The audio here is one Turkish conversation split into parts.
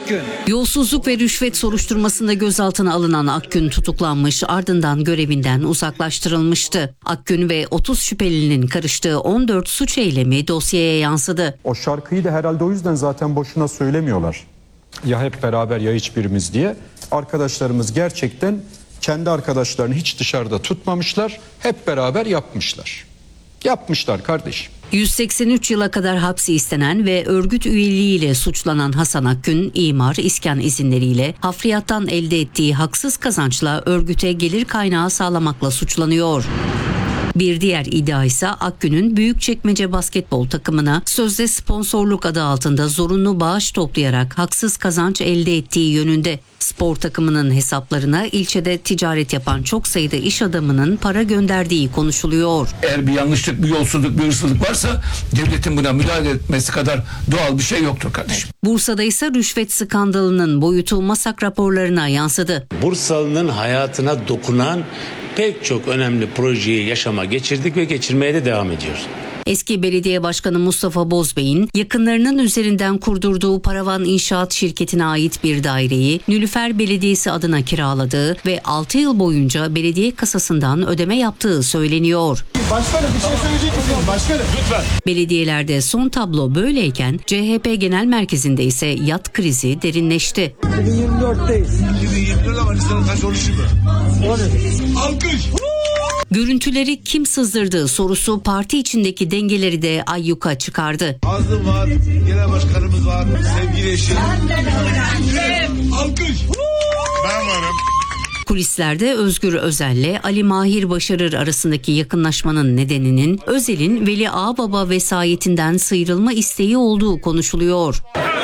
Akgün. Yolsuzluk ve rüşvet soruşturmasında gözaltına alınan Akgün tutuklanmış, ardından görevinden uzaklaştırılmıştı. Akgün ve 30 şüphelinin karıştığı 14 suç eylemi dosyaya yansıdı. O şarkıyı da herhalde o yüzden zaten boşuna söylemiyorlar. Ya hep beraber ya hiçbirimiz diye. Arkadaşlarımız gerçekten kendi arkadaşlarını hiç dışarıda tutmamışlar. Hep beraber yapmışlar. Yapmışlar kardeşim. 183 yıla kadar hapsi istenen ve örgüt üyeliğiyle suçlanan Hasan Akgün, imar, iskan izinleriyle hafriyattan elde ettiği haksız kazançla örgüte gelir kaynağı sağlamakla suçlanıyor. Bir diğer iddia ise Akgün'ün Büyükçekmece basketbol takımına sözde sponsorluk adı altında zorunlu bağış toplayarak haksız kazanç elde ettiği yönünde. Spor takımının hesaplarına ilçede ticaret yapan çok sayıda iş adamının para gönderdiği konuşuluyor. Eğer bir yanlışlık, bir yolsuzluk, bir hırsızlık varsa devletin buna müdahale etmesi kadar doğal bir şey yoktur kardeşim. Bursa'da ise rüşvet skandalının boyutu MASAK raporlarına yansıdı. Bursalı'nın hayatına dokunan pek çok önemli projeyi yaşama geçirdik ve geçirmeye de devam ediyoruz. Eski belediye başkanı Mustafa Bozbey'in yakınlarının üzerinden kurdurduğu Paravan İnşaat şirketine ait bir daireyi Nilüfer Belediyesi adına kiraladığı ve 6 yıl boyunca belediye kasasından ödeme yaptığı söyleniyor. Başkanım bir şey söyleyecek misiniz? Başkanım. Lütfen. Belediyelerde son tablo böyleyken CHP Genel Merkezi'nde ise yat krizi derinleşti. 2024'teyiz. 2024 ama lisanın kaç oluşu mu? Alkış. Görüntüleri kim sızdırdı sorusu parti içindeki dengeleri de ayyuka çıkardı. Azım var, genel başkanımız var, sevgili eşim. Alkış. Ben varım. Kulislerde Özgür Özel'le Ali Mahir Başarır arasındaki yakınlaşmanın nedeninin Özel'in Veli Ağababa vesayetinden sıyrılma isteği olduğu konuşuluyor.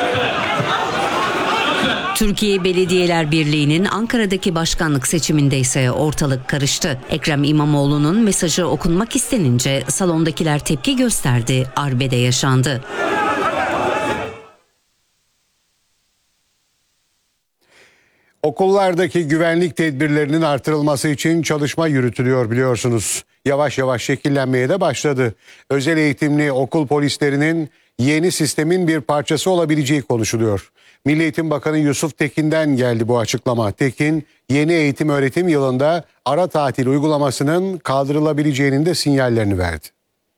Türkiye Belediyeler Birliği'nin Ankara'daki başkanlık seçiminde ise ortalık karıştı. Ekrem İmamoğlu'nun mesajı okunmak istenince salondakiler tepki gösterdi, arbede yaşandı. Okullardaki güvenlik tedbirlerinin artırılması için çalışma yürütülüyor biliyorsunuz. Yavaş yavaş şekillenmeye de başladı. Özel eğitimli okul polislerinin yeni sistemin bir parçası olabileceği konuşuluyor. Milli Eğitim Bakanı Yusuf Tekin'den geldi bu açıklama. Tekin, yeni eğitim öğretim yılında ara tatil uygulamasının kaldırılabileceğinin de sinyallerini verdi.